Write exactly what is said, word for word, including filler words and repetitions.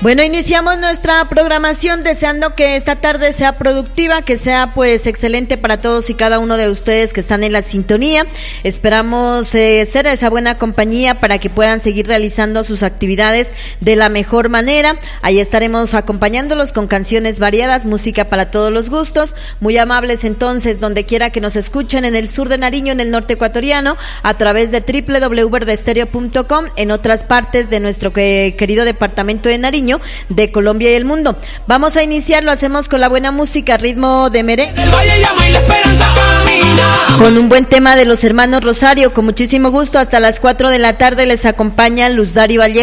Bueno, iniciamos nuestra programación deseando que esta tarde sea productiva, que sea pues excelente para todos y cada uno de ustedes que están en la sintonía. Esperamos eh, ser esa buena compañía para que puedan seguir realizando sus actividades de la mejor manera. Ahí estaremos acompañándolos con canciones variadas, música para todos los gustos. Muy amables entonces, donde quiera que nos escuchen, en el sur de Nariño, en el norte ecuatoriano, a través de doble u doble u doble u punto verde estéreo punto com, en otras partes de nuestro que, querido departamento de Nariño, de Colombia y el mundo. Vamos a iniciar, lo hacemos con la buena música, ritmo de merengue, con un buen tema de los hermanos Rosario. Con muchísimo gusto, hasta las cuatro de la tarde les acompaña Luz Dari Vallejo.